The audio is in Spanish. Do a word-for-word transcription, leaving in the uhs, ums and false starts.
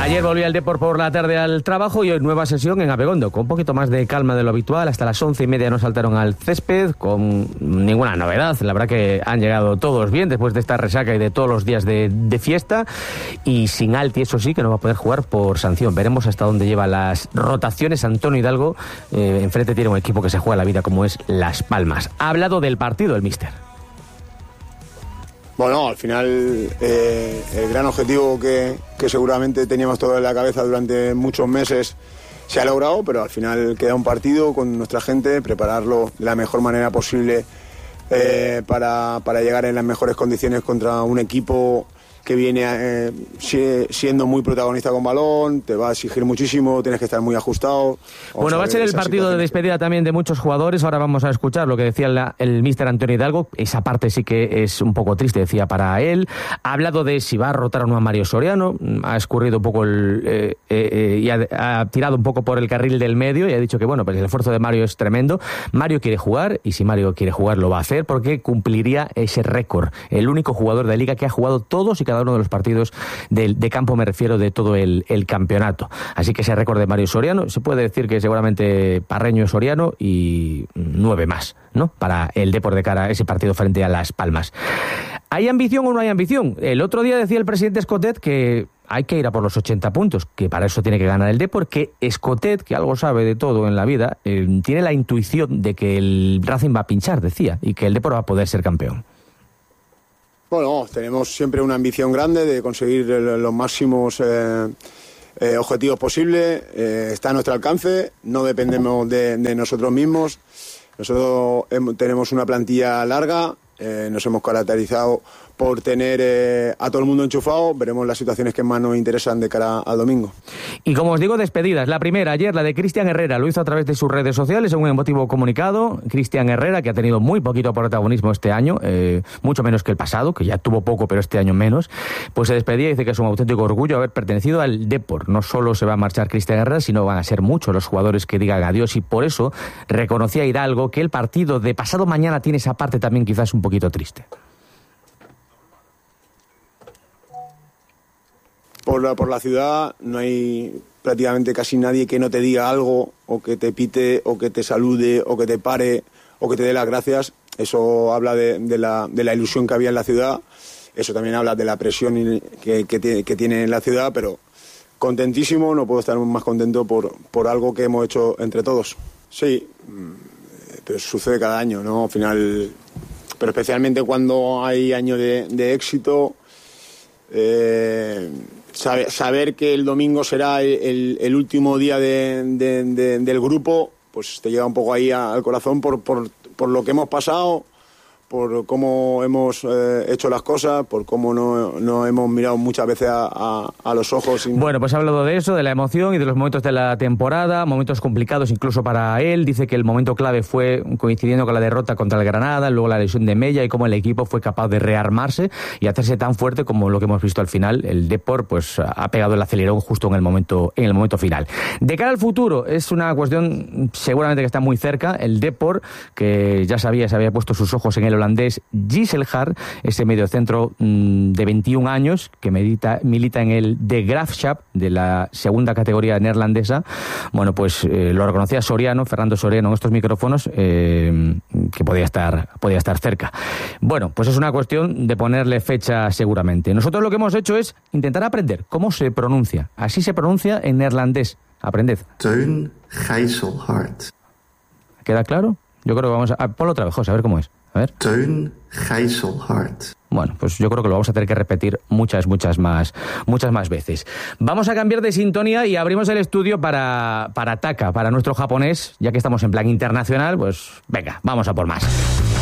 Ayer volví al Depor por la tarde al trabajo y hoy nueva sesión en Abegondo, con un poquito más de calma de lo habitual. Hasta las once y media no saltaron al césped, con ninguna novedad. La verdad que han llegado todos bien después de esta resaca y de todos los días de, de fiesta. Y sin Alti, eso sí, que no va a poder jugar por sanción. Veremos hasta dónde lleva las rotaciones. Antonio Hidalgo, eh, enfrente tiene un equipo que se juega la vida como es Las Palmas. Ha hablado del partido el míster. Bueno, al final eh, el gran objetivo que, que seguramente teníamos todo en la cabeza durante muchos meses se ha logrado, pero al final queda un partido con nuestra gente, prepararlo de la mejor manera posible eh, para, para llegar en las mejores condiciones contra un equipo que viene eh, siendo muy protagonista con balón, te va a exigir muchísimo, tienes que estar muy ajustado. Vamos bueno, a va a ser el partido de despedida también de muchos jugadores. Ahora vamos a escuchar lo que decía la, el míster Antonio Hidalgo. Esa parte sí que es un poco triste, decía, para él. Ha hablado de si va a rotar o no a Mario Soriano, ha escurrido un poco el, eh, eh, y ha, ha tirado un poco por el carril del medio y ha dicho que bueno, pues el esfuerzo de Mario es tremendo. Mario quiere jugar y si Mario quiere jugar lo va a hacer porque cumpliría ese récord. El único jugador de la Liga que ha jugado todos y cada uno de los partidos de, de campo, me refiero, de todo el, el campeonato. Así que ese récord de Mario Soriano, se puede decir que seguramente Parreño Soriano y nueve más, ¿no? Para el Depor de cara a ese partido frente a Las Palmas. ¿Hay ambición o no hay ambición? El otro día decía el presidente Escotet que hay que ir a por los ochenta puntos, que para eso tiene que ganar el Depor, que Escotet, que algo sabe de todo en la vida, eh, tiene la intuición de que el Racing va a pinchar, decía, y que el Depor va a poder ser campeón. Bueno, tenemos siempre una ambición grande de conseguir los máximos eh, eh, objetivos posibles. Eh, está a nuestro alcance, no dependemos de, de nosotros mismos. Nosotros hem, tenemos una plantilla larga, eh, nos hemos caracterizado por tener eh, a todo el mundo enchufado. Veremos las situaciones que más nos interesan de cara al domingo. Y como os digo, despedidas. La primera, ayer, la de Cristian Herrera, lo hizo a través de sus redes sociales en un emotivo comunicado. Cristian Herrera, que ha tenido muy poquito protagonismo este año, eh, mucho menos que el pasado, que ya tuvo poco, pero este año menos, pues se despedía y dice que es un auténtico orgullo haber pertenecido al Depor. No solo se va a marchar Cristian Herrera, sino van a ser muchos los jugadores que digan adiós, y por eso reconocía Hidalgo que el partido de pasado mañana tiene esa parte también quizás un poquito triste. Por la, por la ciudad no hay prácticamente casi nadie que no te diga algo, o que te pite, o que te salude, o que te pare, o que te dé las gracias. Eso habla de, de, la, de la ilusión que había en la ciudad. Eso también habla de la presión que, que, que tiene en la ciudad, pero contentísimo, no puedo estar más contento por, por algo que hemos hecho entre todos. Sí, pero sucede cada año, ¿no? Al final, pero especialmente cuando hay años de, de éxito, eh, Saber, saber que el domingo será el, el, el último día de, de, de, del grupo, pues te llega un poco ahí a, al corazón por, por, por lo que hemos pasado, por cómo hemos eh, hecho las cosas, por cómo no, no hemos mirado muchas veces a, a, a los ojos. Y... Bueno, pues ha hablado de eso, de la emoción y de los momentos de la temporada, momentos complicados incluso para él. Dice que el momento clave fue coincidiendo con la derrota contra el Granada, luego la lesión de Mella, y cómo el equipo fue capaz de rearmarse y hacerse tan fuerte como lo que hemos visto al final. El Depor pues ha pegado el acelerón justo en el momento en el momento final. De cara al futuro, es una cuestión seguramente que está muy cerca. El Depor, que ya sabía, se había puesto sus ojos en el holandés Gisselhard, ese mediocentro mmm, de veintiún años que medita, milita en el De Graafschap de la segunda categoría neerlandesa. Bueno, pues eh, lo reconocía Soriano, Fernando Soriano, en estos micrófonos, eh, que podía estar, podía estar cerca. Bueno, pues es una cuestión de ponerle fecha seguramente. Nosotros lo que hemos hecho es intentar aprender cómo se pronuncia. Así se pronuncia en neerlandés. Aprended. Teun Gisselhard. ¿Queda claro? Yo creo que vamos a... Ah, ponlo otra vez, José, a ver cómo es. A ver. Teun Gisselhard. Bueno, pues yo creo que lo vamos a tener que repetir muchas, muchas más, muchas más veces. Vamos a cambiar de sintonía y abrimos el estudio para, para Taka, para nuestro japonés, ya que estamos en plan internacional, pues venga, vamos a por más.